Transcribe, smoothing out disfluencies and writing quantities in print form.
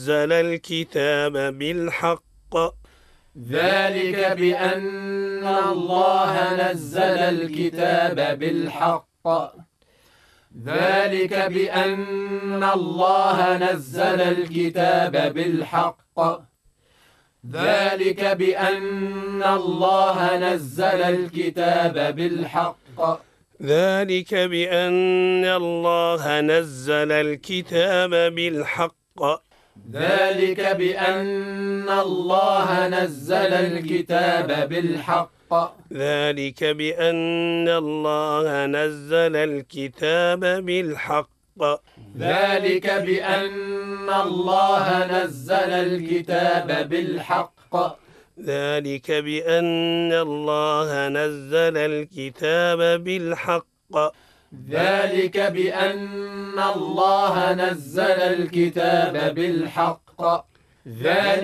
نزل الكتاب بالحق ذلك بأن الله نزل الكتاب بالحق ذلك بأن الله نزل الكتاب بالحق ذلك بأن الله نزل الكتاب بالحق ذلك بأن الله نزل الكتاب بالحق ذلك بأن الله نزل الكتاب بالحق ذلك بأن الله نزل الكتاب بالحق ذلك بأن الله نزل الكتاب بالحق ذلك بأن الله نزل الكتاب بالحق ذلك بأن الله نزل الكتاب بالحق ذلك